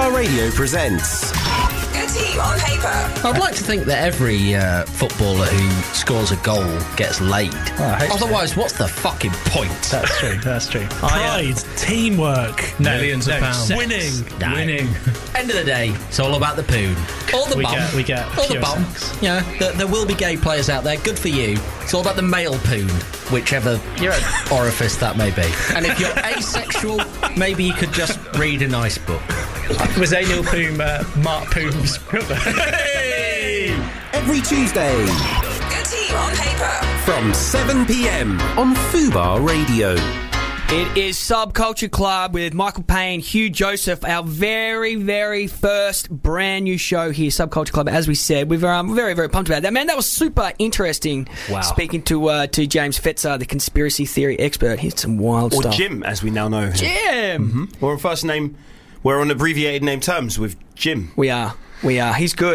Fubar Radio presents Good Team on Paper. I'd like to think that every footballer who scores a goal gets laid. Otherwise, what's the fucking point? That's true, that's true. Pride, teamwork, Millions of pounds. sex. Winning. End of the day, it's all about the poon. All the bum. We get all the pure bum. sex. Yeah, there will be gay players out there. Good for you. It's all about the male poon, whichever orifice that may be. And if you're asexual, maybe you could just read a nice book. Was Anil Poom Mark Poom's brother? every Tuesday Good Team on Paper. from 7 p.m. on Fubar Radio. It is Subculture Club with Michael Payne, Hugh Joseph, our very, very first brand new show here, Subculture Club. As we said, we're very, very pumped about that. Man, that was super interesting. Wow. Speaking to James Fetzer, the conspiracy theory expert. Here's some wild Or stuff. Jim, as we now know him. Jim! We're on first name. We're on abbreviated name terms with Jim. We are. He's good.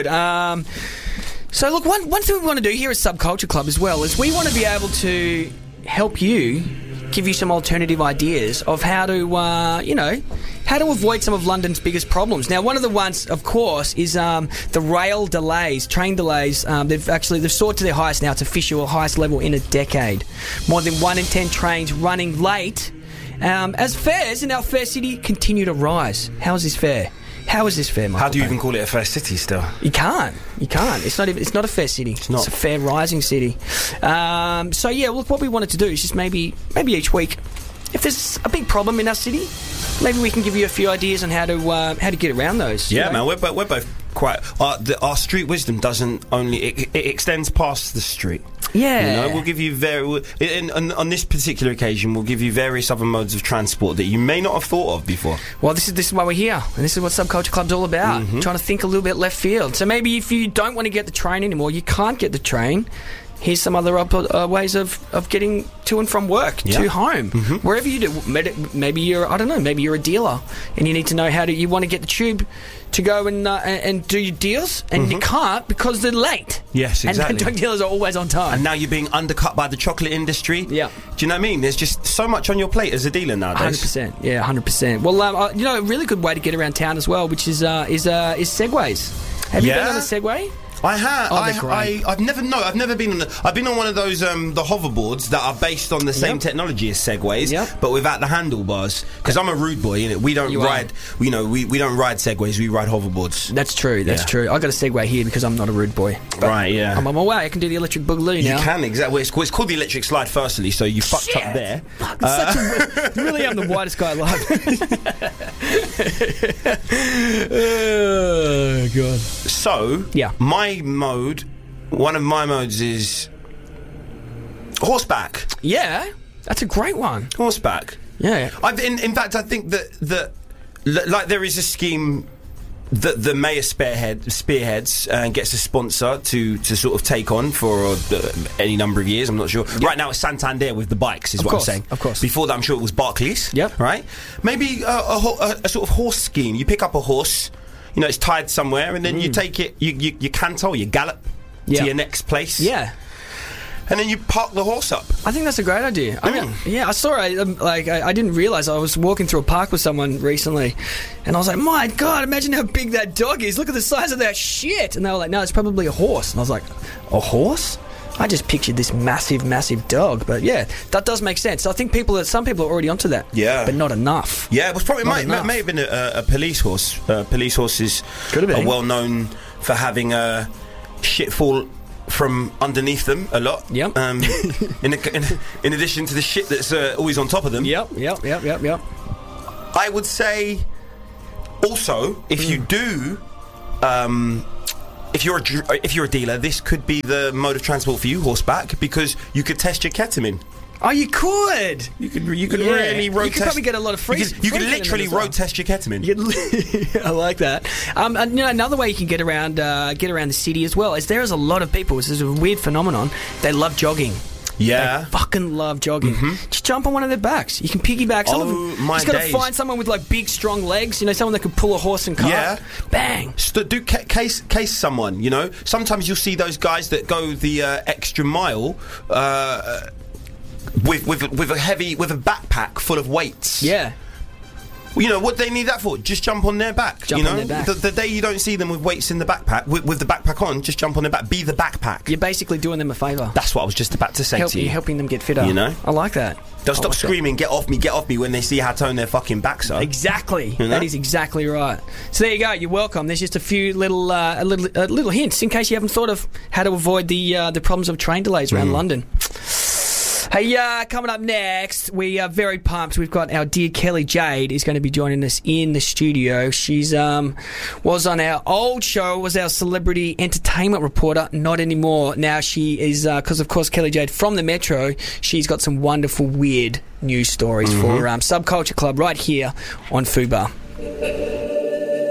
So, look, one thing we want to do here at Subculture Club as well is we want to be able to help you, give you some alternative ideas of how to, how to avoid some of London's biggest problems. Now, one of the ones, of course, is the rail delays, train delays. They've soared to their highest now. It's official highest level in a decade. More than 1 in 10 trains running late. As fares in our fair city continue to rise. How is this fair? How is this fair, Michael? How do you Payne? even call it a fair city still? You can't. It's not a fair city. It's not. a fair rising city. So yeah, look, what we wanted to do is just maybe each week, if there's a big problem in our city, maybe we can give you a few ideas on how to get around those. Yeah, you know? man, we're both quite. Our street wisdom doesn't only it extends past the street. Yeah. We'll give you on this particular occasion, we'll give you various other modes of transport that you may not have thought of before. Well, this is why we're here, and this is what Subculture Club's all about. Trying to think a little bit left field. So maybe if you don't want to get the train anymore, you can't get the train. Here's some other ways of getting to and from work, to home, wherever you do. Maybe you're a dealer, and you need to know you want to get the tube to go and do your deals, and you can't because they're late. Yes, exactly. And drug dealers are always on time. And now you're being undercut by the chocolate industry. Yeah. Do you know what I mean? There's just so much on your plate as a dealer nowadays. 100%. Yeah, 100%. Well, a really good way to get around town as well, which is segways. Have you been on a Segway? I have. Oh, they're great. I've never been on. I've been on one of those the hoverboards that are based on the same technology as Segways, but without the handlebars. Because I'm a rude boy, innit? We don't ride. We don't ride Segways. We ride hoverboards. That's true. That's true. I got a Segway here because I'm not a rude boy. But right. Yeah. I'm on my way. I can do the electric boogaloo now. You can, exactly. It's called the electric slide. Firstly, so you fucked up there. You really am the whitest guy alive. Oh god. So one of my modes is horseback. Yeah, that's a great one. Horseback. Yeah. In fact, I think that like there is a scheme that the mayor spearheads and gets a sponsor to sort of take on for any number of years. I'm not sure. Yep. Right now it's Santander with the bikes is what I'm saying. Of course. Before that I'm sure it was Barclays. Yep. Right? Maybe a sort of horse scheme. You pick up a horse, it's tied somewhere, and then you take it, you canter, you gallop to your next place. Yeah. And then you park the horse up. I think that's a great idea. I saw it. I didn't realise. I was walking through a park with someone recently, and I was like, "My God, imagine how big that dog is! Look at the size of that shit!" And they were like, "No, it's probably a horse." And I was like, "A horse?" I just pictured this massive, massive dog. But yeah, that does make sense. So I think some people are already onto that. Yeah, but not enough. Yeah, it was probably may have been a police horse. Police horses are well known for having a shit fall from underneath them a lot. Yep. In addition to the shit that's always on top of them. Yep. I would say also if you do if you're a dealer, this could be the mode of transport for you, horseback, because you could test your ketamine. Oh, you could. You could really road test. You could probably get a lot of free. You could literally road test your ketamine. I like that. And, another way you can get around the city as well is there is a lot of people. This is a weird phenomenon. They love jogging. Yeah. They fucking love jogging. Just jump on one of their backs. You can piggyback. Some of them. My Just got to find someone with like big, strong legs. Someone that can pull a horse and cart. Yeah. Bang. Do case someone. Sometimes you'll see those guys that go the extra mile. With a backpack full of weights. Yeah. You know, what they need that for? Just jump on their back. Jump you know? on their back. The day you don't see them with weights in the backpack, with the backpack on, just jump on their back. Be the backpack. You're basically doing them a favour. That's what I was just about to say to you. You're helping them get fitter. You know? I like that. Don't stop screaming, get off me, when they see how toned their fucking backs are. Exactly. You know? That is exactly right. So there you go. You're welcome. There's just a few little hints in case you haven't thought of how to avoid the problems of train delays around London. Hey, coming up next, we are very pumped. We've got our dear Kelly Jade is going to be joining us in the studio. She's was on our old show, was our celebrity entertainment reporter. Not anymore. Now she is, because of course Kelly Jade from the Metro, she's got some wonderful, weird news stories for Subculture Club right here on Fubar.